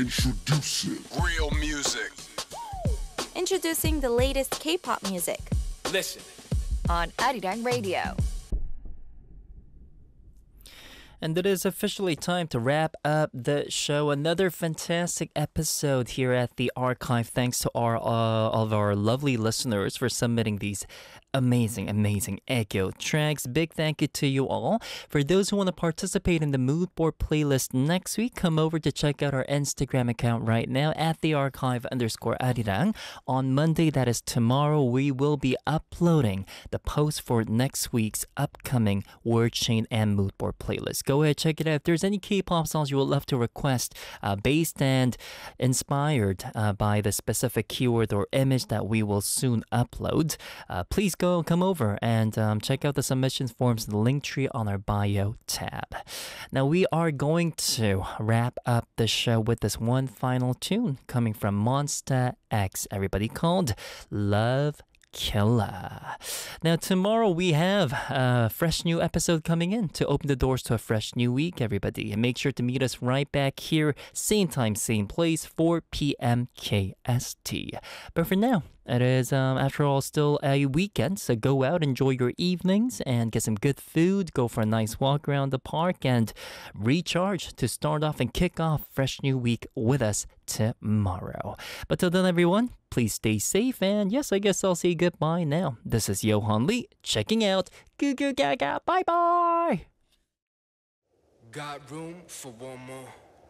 Introducing real music. Introducing the latest K-pop music. Listen. On Arirang Radio. And it is officially time to wrap up the show. Another fantastic episode here at the archive. Thanks to all of our lovely listeners for submitting these amazing Aegyo tracks. Big thank you to you all. For those who want to participate in the mood board playlist next week, come over to check out our Instagram account right now at @thearchive_arirang. On Monday, that is tomorrow, we will be uploading the post for next week's upcoming word chain and mood board playlist. Go ahead, check it out. If there's any K-pop songs you would love to request based and inspired by the specific keyword or image that we will soon upload, please come over and check out the submissions forms in the link tree on our bio tab. Now we are going to wrap up the show with this one final tune coming from Monsta X, everybody, called Love Killer. Now tomorrow we have a fresh new episode coming in to open the doors to a fresh new week, everybody. And make sure to meet us right back here, same time, same place, 4 p.m. KST. But for now, it is, after all, still a weekend, so go out, enjoy your evenings, and get some good food, go for a nice walk around the park, and recharge to start off and kick off fresh new week with us tomorrow. But till then, everyone, please stay safe, and yes, I guess I'll say goodbye now. This is Johan Lee, checking out. Goo goo gaga, bye-bye! Got room for one more.